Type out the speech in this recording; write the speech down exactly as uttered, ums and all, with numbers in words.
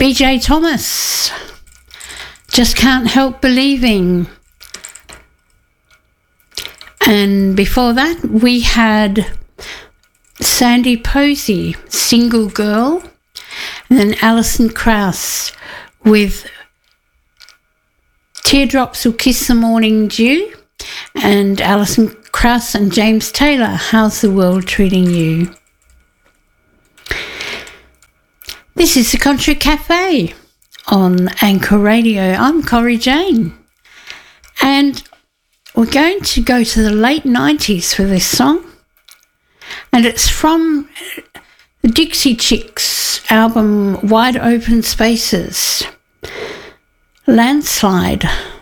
B J Thomas, Just Can't Help Believing. And before that, we had Sandy Posey, Single Girl, and then Alison Krauss with Teardrops Will Kiss the Morning Dew, and Alison Krauss and James Taylor, How's the World Treating You? This is the Country Cafe on Anchor Radio. I'm Corrie Jane, and we're going to go to the late nineties for this song, and it's from the Dixie Chicks album Wide Open Spaces, Landslide.